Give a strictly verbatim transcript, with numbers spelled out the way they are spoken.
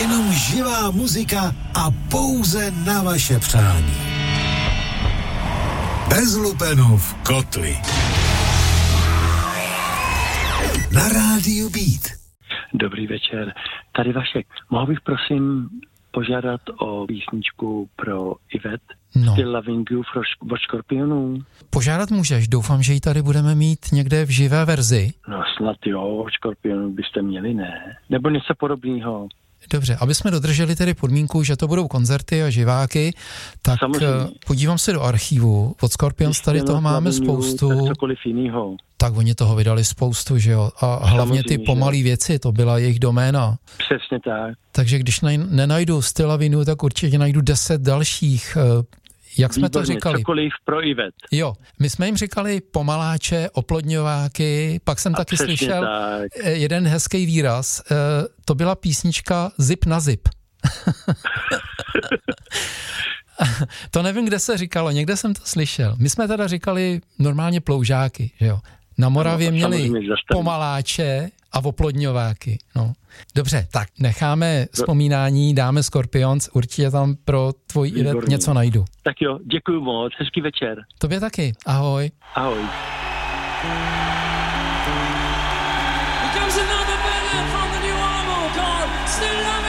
Jenom živá muzika a pouze na vaše přání. Bez lupenů v kotli. Na rádiu Beat. Dobrý večer. Tady Vašek. Mohl bych prosím požádat o písničku pro Yvette? No. Still Loving You od Skorpionů. Požádat můžeš, doufám, že ji tady budeme mít někde v živé verzi. No snad jo, od Skorpionů byste měli, ne? Nebo něco podobného. Dobře, aby jsme dodrželi tedy podmínku, že to budou koncerty a živáky, tak samozřejmě. Podívám se do archivu. Od Scorpions tady toho máme spoustu. Tak cokoliv jinýho. Tak oni toho vydali spoustu, že jo? A hlavně ty pomalý věci, to byla jejich doména. Přesně tak. Takže když nenajdu Still Loving You, tak určitě najdu deset dalších. Jak jsme Výborně, to říkali? Cokoliv pro Yvette. Jo, my jsme jim říkali pomaláče, oplodňováky, pak jsem a taky slyšel tak. jeden hezký výraz, to byla písnička Zip na zip. To nevím, kde se říkalo, někde jsem to slyšel. My jsme teda říkali normálně ploužáky, že jo. Na Moravě no, měli pomaláče a oplodňováky, no. Dobře, tak necháme vzpomínání, dáme Scorpions, určitě tam pro tvůj Yvette něco najdu. Tak jo, děkuju moc, hezký večer. Tobě taky, ahoj. Ahoj. Here comes another ballad from the new album called Still